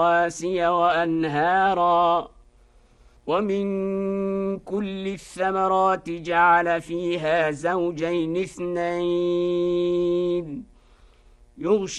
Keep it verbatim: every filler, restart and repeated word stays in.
رواسي وأنهارا ومن كل الثمرات جعل فيها زوجين اثنين يغشي